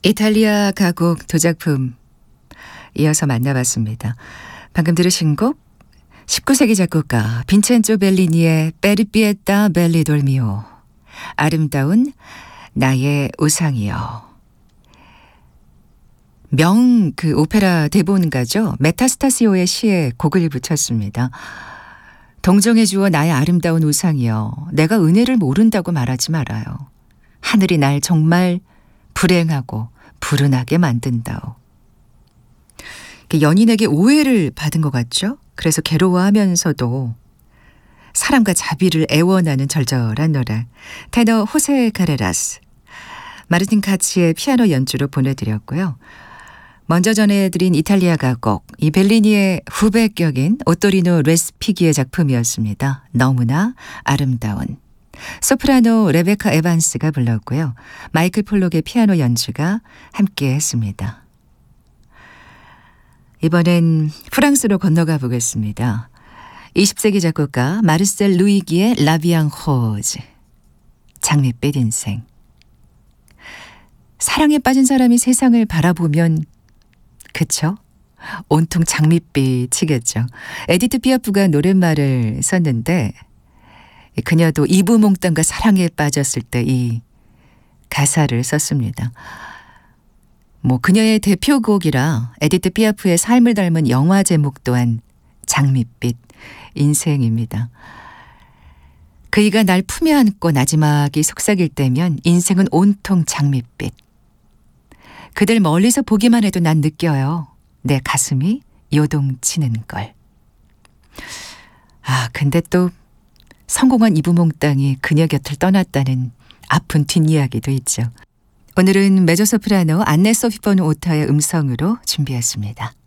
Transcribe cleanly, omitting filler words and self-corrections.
이탈리아 가곡 두 작품 이어서 만나봤습니다. 방금 들으신 곡 19세기 작곡가 빈첸조 벨리니의 페르피에타 벨리 돌미오, 아름다운 나의 우상이여. 그 오페라 대본가죠. 메타스타시오의 시에 곡을 붙였습니다. 동정해 주어 나의 아름다운 우상이여, 내가 은혜를 모른다고 말하지 말아요. 하늘이 날 정말 불행하고 불운하게 만든다오. 연인에게 오해를 받은 것 같죠? 그래서 괴로워하면서도 사랑과 자비를 애원하는 절절한 노래. 테너 호세 카레라스, 마르틴 카치의 피아노 연주로 보내드렸고요. 먼저 전해드린 이탈리아 가곡, 이 벨리니의 후배격인 오토리노 레스피기의 작품이었습니다. 너무나 아름다운. 소프라노 레베카 에반스가 불렀고요. 마이클 폴록의 피아노 연주가 함께 했습니다. 이번엔 프랑스로 건너가 보겠습니다. 20세기 작곡가 마르셀 루이기의 라비앙 호즈, 장밋빛 인생. 사랑에 빠진 사람이 세상을 바라보면 그쵸? 온통 장밋빛이겠죠. 에디트 피아프가 노랫말을 썼는데 그녀도 이브몽땅과 사랑에 빠졌을 때 이 가사를 썼습니다. 그녀의 대표곡이라 에디트 피아프의 삶을 닮은 영화 제목 또한 장밋빛 인생입니다. 그이가 날 품에 안고 나지막이 속삭일 때면 인생은 온통 장밋빛. 그들 멀리서 보기만 해도 난 느껴요. 내 가슴이 요동치는 걸. 근데 또 성공한 이브몽땅이 그녀 곁을 떠났다는 아픈 뒷이야기도 있죠. 오늘은 메조소프라노 안네 소피 폰 오타의 음성으로 준비했습니다.